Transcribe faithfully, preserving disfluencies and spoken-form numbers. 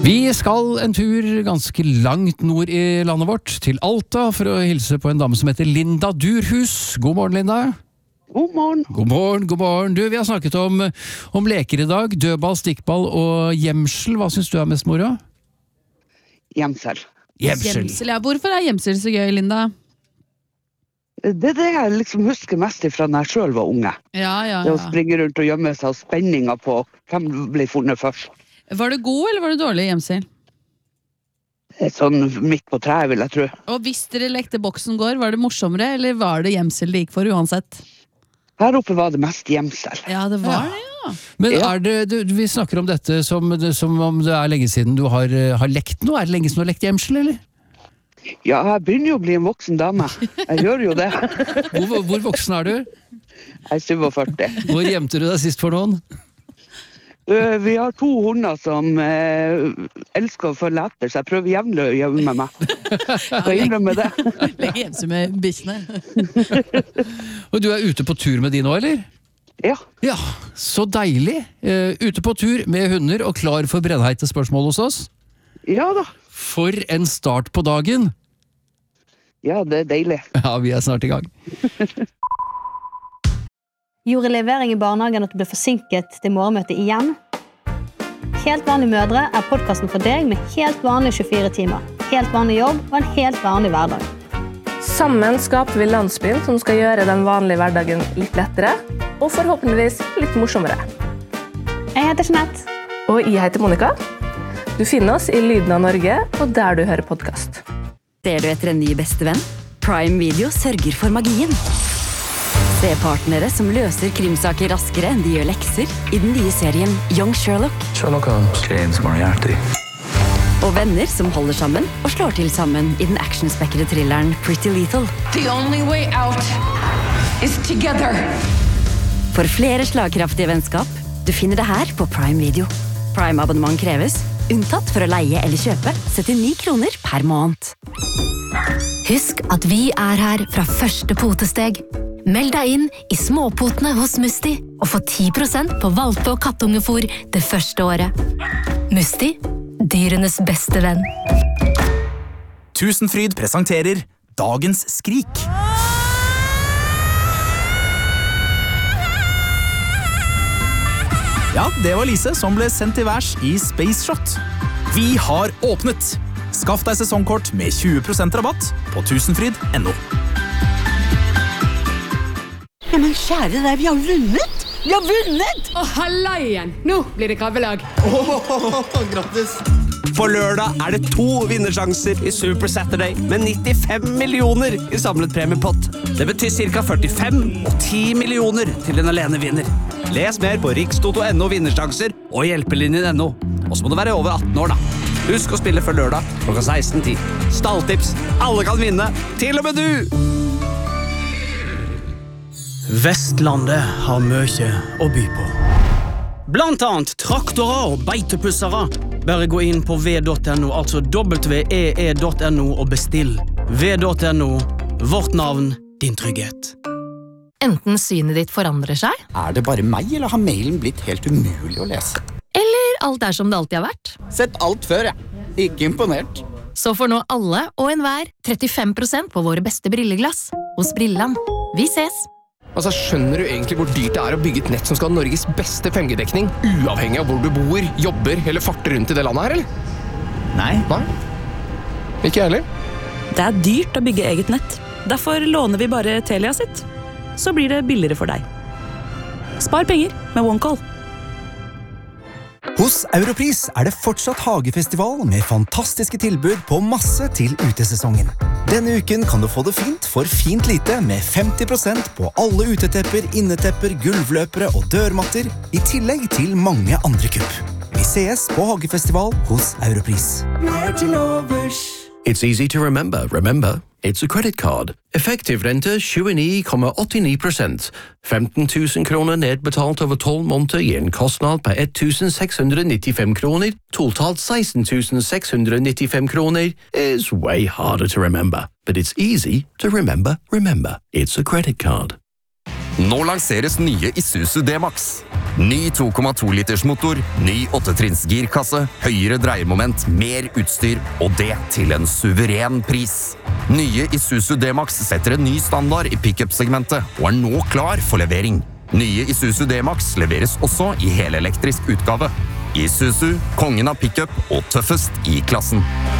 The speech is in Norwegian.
Vi skal en tur ganske langt nord i landet vårt, til Alta, for å hilse på en dame som heter Linda Durhus. God morgen, Linda. God morgen. God morgen, god morgen. Du, vi har snakket om, om leker i dag, dødball, stikkball og gjemsel. Hva synes du er mest moro? Gjemsel. Gjemsel. Gjemsel, ja. Hvorfor er gjemsel så gøy, Linda? Det er det jeg liksom husker mest fra når jeg selv var unge. Ja, ja, Det å ja. springe rundt og gjemme seg og spenninga på hvem blir funnet først. Var det god eller var det dårlig gjemsel? Det er Sånn midt på treet, vil jeg tro. Og hvis dere lekte boksen går, var det morsommere, eller var det gjemsel det gikk for uansett? Her oppe var det mest gjemsel. Ja, det var det, ja. Men Ja. er det, du, vi snakker om dette som, som om det er lenge siden du har, har lekt noe. Er det lenge siden du har lekt gjemsel, eller? Ja, jeg begynner jo å bli en voksen dame. Jeg gjør jo det. Hvor, hvor voksen er du? Jeg er syvogførti. Hvor gjemte du deg sist for noen? Øh, Vi har to hunder som eh, elsker å følge etter, så jeg prøver jevnlig å gjemme meg. Skal innrømme det. Legge gjemsel med bikkjene. Og du er ute på tur med de nå, eller? Ja, Ja, så deilig. Eh, ute på tur med hunder og klar for brennheite spørsmål hos oss. ja da. For en start på dagen. Ja, det er deilig. Ja, vi er snart i gang. Gjorde levering i barnehagen at du ble forsinket til morgenmøtet igjen? Helt vanlige mødre er podcasten for deg med helt vanlige tjuefire timer, helt vanlig jobb og en helt vanlig hverdag. Sammen skaper vi landsbyen som skal gjøre den vanlige hverdagen litt lettere, og forhåpentligvis litt morsommere. Jeg heter Jeanette. Og jeg heter Monica. Du finner oss i Lyden av Norge, og der du hører podcast. Ser du etter en ny bestevenn? Prime Video sørger for magien. Se partnere som løser krimsaker raskere enn de gjør lekser i den nye serien Young Sherlock. Sherlock Holmes. James Moriarty. Og venner som holder sammen og slår til sammen i den actionspekkede thrilleren Pretty Lethal. The only way out is together. For flere slagkraftige vennskap, du finner det her på Prime Video. Prime-abonnement kreves, unntatt for å leie eller kjøpe, syttini kroner per måned. Husk at vi er her fra første potesteg. Meld deg inn i småpotene hos Musti og få ti prosent på valpe- og kattungefôr det første året. Musti, dyrenes beste venn. Tusenfryd presenterer Dagens skrik. Ja, det var Lise som ble sendt til værs i Space Shot. Vi har åpnet! Skaff deg sesongkort med tjue prosent rabatt på tusenfryd punktum no. Ja, men kjære deg, vi har vunnet! Vi har vunnet! Å, halla igjen! Nå blir det krabbelag. Oh, grattis! For lørdag er det to vinnersjanser i Super Saturday med nittifem millioner i samlet premiepott. Det betyr cirka førtifem og ti millioner til den alene vinner. Les mer på rikstoto punktum no vinnersjanser og hjelpelinjen punktum no. Og så må du være over atten år da. Husk å spille før lørdag klokka seksten ti. Stalltips, alle kan vinne, til og med du! Vestlandet har mye å by på. Blant annet traktorer og beitepussere. Bare gå inn på v punktum no, altså w e e punktum no og bestill. v punktum no, vårt navn, din trygghet. Enten synet ditt forandrer seg, Er det bare meg, eller har mailen blitt helt umulig å lese? eller alt er som det alltid har vært. Sett alt før, jeg. Ikke imponert. Så får nå alle og enhver trettifem prosent på våre beste brilleglass. Hos Brilland. Vi ses! Altså, skjønner du egentlig hvor dyrt det er å bygge et nett som skal ha Norges beste fem G-dekning, uavhengig av hvor du bor, jobber eller farter rundt i det landet her, eller? Nei. Nei? Ikke jeg heller. Det er dyrt å bygge eget nett. Derfor låner vi bare Telia sitt. Så blir det billigere for deg. Spar penger med OneCall. Hos Europris er det fortsatt hagefestival med fantastiske tilbud på masse til utesesongen. Denne uken kan du få det fint for fint lite med femti prosent på alle utetepper, innetepper, gulvløpere og dørmatter, i tillegg til mange andre kupp. Vi ses på hagefestival hos Europris. It's easy to remember. Remember, it's a credit card. Effektiv rente tjueni komma åttini prosent. femten tusen kroner nedbetalt over tolv måneder gir en kostnad på ett tusen seks hundre nittifem kroner. Totalt seksten tusen seks hundre nittifem kroner is way harder to remember. But it's easy to remember. Remember, it's a credit card. Nå lanseres nye Isuzu D-Max. Ny to komma to liters motor, ny åttetrinns girkasse, høyere dreiemoment, mer utstyr, og det til en suveren pris. Nye Isuzu D-Max setter en ny standard i pick-up-segmentet, og er nå klar for levering. Nye Isuzu D-Max leveres også i helelektrisk utgave. Isuzu, kongen av pick-up og tøffest i klassen.